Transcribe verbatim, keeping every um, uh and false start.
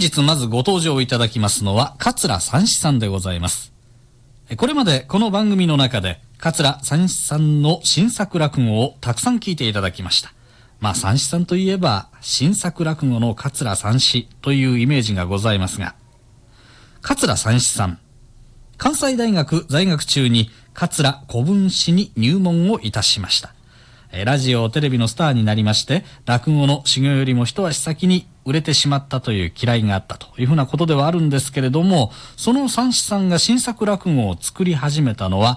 日まずご登場いただきますのは桂三枝さんでございます。これまでこの番組の中で桂三枝さんの新作落語をたくさん聞いていただきました。まあ三枝さんといえば新作落語の桂三枝というイメージがございますが、桂三枝さん、関西大学在学中に桂古文史に入門をいたしました。ラジオテレビのスターになりまして、落語の修行よりも一足先に売れてしまったという嫌いがあったというふうなことではあるんですけれども、その三枝さんが新作落語を作り始めたのは